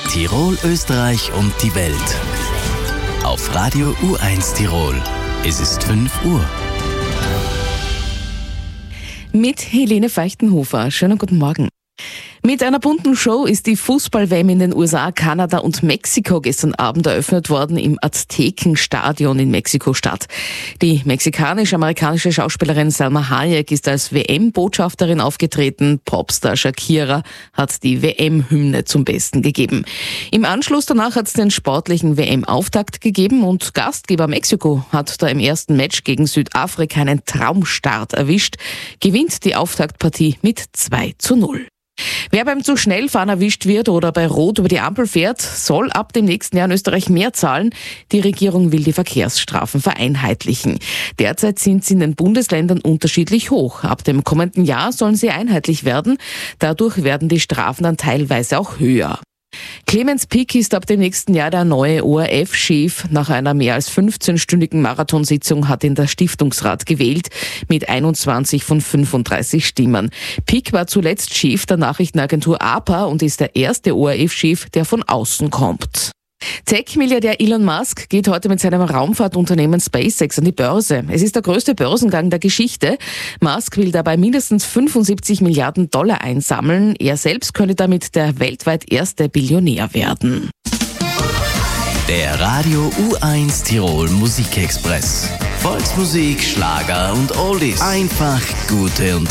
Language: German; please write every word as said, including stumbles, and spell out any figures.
Tirol, Österreich und die Welt. Auf Radio U eins Tirol. Es ist fünf Uhr. Mit Helene Feuchtenhofer. Schönen guten Morgen. Mit einer bunten Show ist die Fußball-W M in den U S A, Kanada und Mexiko gestern Abend eröffnet worden im Aztekenstadion in Mexiko-Stadt. Die mexikanisch-amerikanische Schauspielerin Salma Hayek ist als W M-Botschafterin aufgetreten. Popstar Shakira hat die W M-Hymne zum Besten gegeben. Im Anschluss danach hat es den sportlichen W M-Auftakt gegeben und Gastgeber Mexiko hat da im ersten Match gegen Südafrika einen Traumstart erwischt, gewinnt die Auftaktpartie mit zwei zu null. Wer beim zu schnell fahren erwischt wird oder bei Rot über die Ampel fährt, soll ab dem nächsten Jahr in Österreich mehr zahlen. Die Regierung will die Verkehrsstrafen vereinheitlichen. Derzeit sind sie in den Bundesländern unterschiedlich hoch. Ab dem kommenden Jahr sollen sie einheitlich werden. Dadurch werden die Strafen dann teilweise auch höher. Clemens Pick ist ab dem nächsten Jahr der neue O R F-Chef. Nach einer mehr als fünfzehnstündigen Marathonsitzung hat ihn der Stiftungsrat gewählt mit einundzwanzig von fünfunddreißig Stimmen. Pick war zuletzt Chef der Nachrichtenagentur A P A und ist der erste O R F-Chef, der von außen kommt. Tech-Milliardär Elon Musk geht heute mit seinem Raumfahrtunternehmen SpaceX an die Börse. Es ist der größte Börsengang der Geschichte. Musk will dabei mindestens fünfundsiebzig Milliarden Dollar einsammeln. Er selbst könnte damit der weltweit erste Billionär werden. Der Radio U eins Tirol Musikexpress. Volksmusik, Schlager und Oldies. Einfach gute und